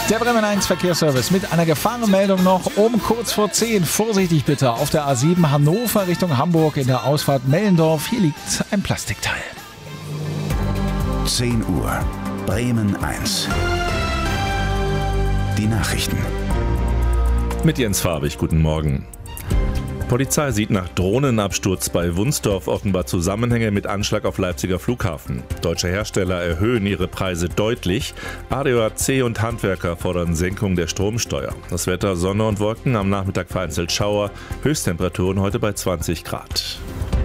Der Bremen 1 Verkehrsservice mit einer Gefahrenmeldung noch um kurz vor 10. Vorsichtig bitte auf der A7 Hannover Richtung Hamburg in der Ausfahrt Mellendorf. Hier liegt ein Plastikteil. 10 Uhr. Bremen 1. Die Nachrichten. Mit Jens Farbig, guten Morgen. Polizei sieht nach Drohnenabsturz bei Wunstorf offenbar Zusammenhänge mit Anschlag auf Leipziger Flughafen. Deutsche Hersteller erhöhen ihre Preise deutlich. ADAC und Handwerker fordern Senkung der Stromsteuer. Das Wetter: Sonne und Wolken, am Nachmittag vereinzelt Schauer. Höchsttemperaturen heute bei 20 Grad.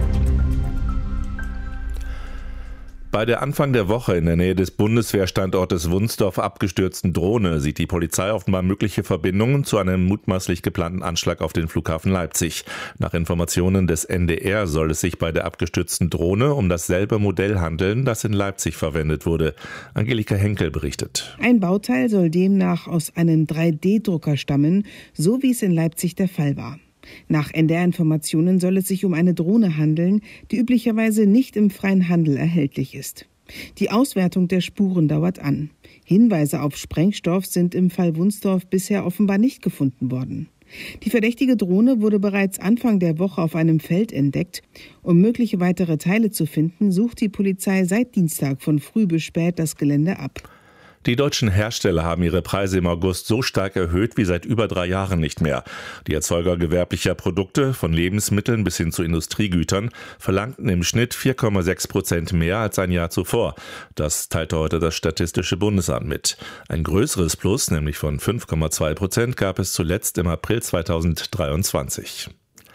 Bei der Anfang der Woche in der Nähe des Bundeswehrstandortes Wunstorf abgestürzten Drohne sieht die Polizei offenbar mögliche Verbindungen zu einem mutmaßlich geplanten Anschlag auf den Flughafen Leipzig. Nach Informationen des NDR soll es sich bei der abgestürzten Drohne um dasselbe Modell handeln, das in Leipzig verwendet wurde. Angelika Henkel berichtet. Ein Bauteil soll demnach aus einem 3D-Drucker stammen, so wie es in Leipzig der Fall war. Nach NDR-Informationen soll es sich um eine Drohne handeln, die üblicherweise nicht im freien Handel erhältlich ist. Die Auswertung der Spuren dauert an. Hinweise auf Sprengstoff sind im Fall Wunstorf bisher offenbar nicht gefunden worden. Die verdächtige Drohne wurde bereits Anfang der Woche auf einem Feld entdeckt. Um mögliche weitere Teile zu finden, sucht die Polizei seit Dienstag von früh bis spät das Gelände ab. Die deutschen Hersteller haben ihre Preise im August so stark erhöht wie seit über 3 Jahren nicht mehr. Die Erzeuger gewerblicher Produkte, von Lebensmitteln bis hin zu Industriegütern, verlangten im Schnitt 4,6% mehr als ein Jahr zuvor. Das teilte heute das Statistische Bundesamt mit. Ein größeres Plus, nämlich von 5,2%, gab es zuletzt im April 2023.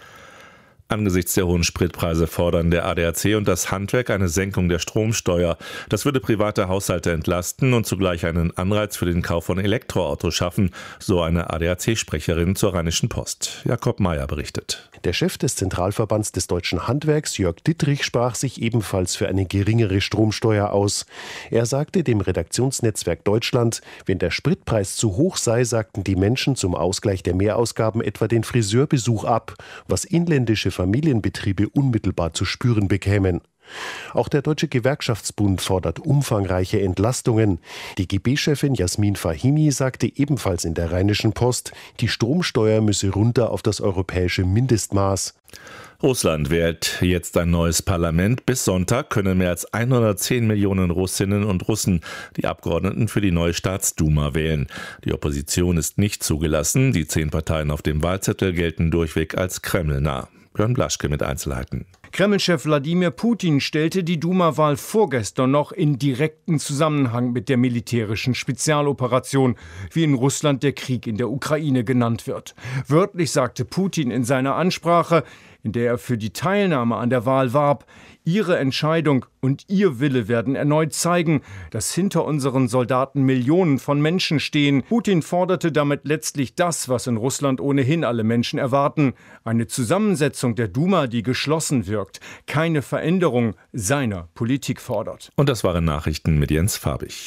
Angesichts der hohen Spritpreise fordern der ADAC und das Handwerk eine Senkung der Stromsteuer. Das würde private Haushalte entlasten und zugleich einen Anreiz für den Kauf von Elektroautos schaffen, so eine ADAC-Sprecherin zur Rheinischen Post. Jakob Mayer berichtet. Der Chef des Zentralverbands des deutschen Handwerks, Jörg Dittrich, sprach sich ebenfalls für eine geringere Stromsteuer aus. Er sagte dem Redaktionsnetzwerk Deutschland, wenn der Spritpreis zu hoch sei, sagten die Menschen zum Ausgleich der Mehrausgaben etwa den Friseurbesuch ab, was inländische Familienbetriebe unmittelbar zu spüren bekämen. Auch der Deutsche Gewerkschaftsbund fordert umfangreiche Entlastungen. Die DGB-Chefin Jasmin Fahimi sagte ebenfalls in der Rheinischen Post, die Stromsteuer müsse runter auf das europäische Mindestmaß. Russland wählt jetzt ein neues Parlament. Bis Sonntag können mehr als 110 Millionen Russinnen und Russen die Abgeordneten für die neue Staatsduma wählen. Die Opposition ist nicht zugelassen. Die 10 Parteien auf dem Wahlzettel gelten durchweg als kremlnah. Björn Blaschke mit Einzelheiten. Kreml-Chef Wladimir Putin stellte die Duma-Wahl vorgestern noch in direkten Zusammenhang mit der militärischen Spezialoperation, wie in Russland der Krieg in der Ukraine genannt wird. Wörtlich sagte Putin in seiner Ansprache, in der er für die Teilnahme an der Wahl warb: Ihre Entscheidung und Ihr Wille werden erneut zeigen, dass hinter unseren Soldaten Millionen von Menschen stehen. Putin forderte damit letztlich das, was in Russland ohnehin alle Menschen erwarten: eine Zusammensetzung der Duma, die geschlossen wirkt, keine Veränderung seiner Politik fordert. Und das waren Nachrichten mit Jens Farbig.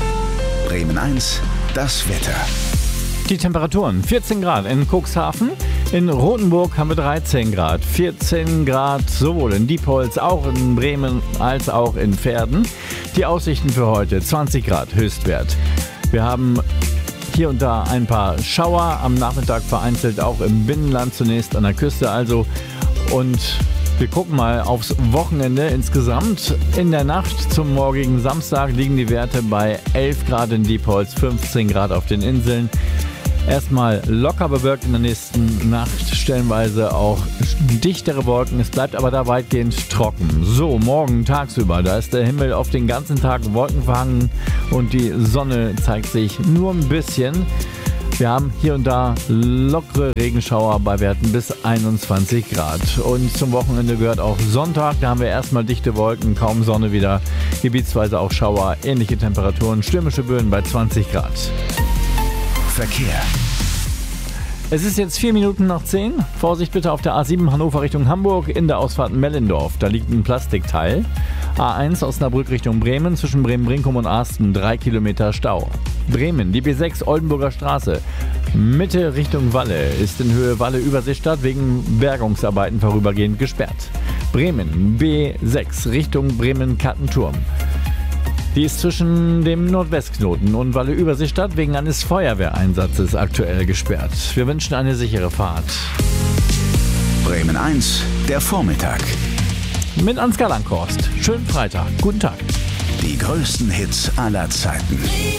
Bremen 1, das Wetter. Die Temperaturen: 14 Grad in Cuxhaven, in Rothenburg haben wir 13 Grad, 14 Grad sowohl in Diepholz, auch in Bremen als auch in Verden. Die Aussichten für heute: 20 Grad Höchstwert. Wir haben hier und da ein paar Schauer, am Nachmittag vereinzelt auch im Binnenland, zunächst an der Küste also. Und wir gucken mal aufs Wochenende. Insgesamt in der Nacht zum morgigen Samstag liegen die Werte bei 11 Grad in Diepholz, 15 Grad auf den Inseln. Erstmal locker bewölkt in der nächsten Nacht, stellenweise auch dichtere Wolken. Es bleibt aber da weitgehend trocken. So, morgen tagsüber, da ist der Himmel auf den ganzen Tag wolkenverhangen und die Sonne zeigt sich nur ein bisschen. Wir haben hier und da lockere Regenschauer bei Werten bis 21 Grad. Und zum Wochenende gehört auch Sonntag. Da haben wir erstmal dichte Wolken, kaum Sonne wieder, gebietsweise auch Schauer, ähnliche Temperaturen, stürmische Böen bei 20 Grad. Verkehr. Es ist jetzt 4 Minuten nach 10. Vorsicht bitte auf der A7 Hannover Richtung Hamburg in der Ausfahrt Mellendorf. Da liegt ein Plastikteil. A1 Osnabrück Richtung Bremen, zwischen Bremen-Brinkum und Arsten 3 Kilometer Stau. Bremen, die B6 Oldenburger Straße. Mitte Richtung Walle ist in Höhe Walle-Überseestadt wegen Bergungsarbeiten vorübergehend gesperrt. Bremen, B6 Richtung Bremen-Kattenturm. Die ist zwischen dem Nordwestknoten und Walle-Überseestadt wegen eines Feuerwehreinsatzes aktuell gesperrt. Wir wünschen eine sichere Fahrt. Bremen 1, der Vormittag. Mit Ansgar Langhorst. Schönen Freitag. Guten Tag. Die größten Hits aller Zeiten.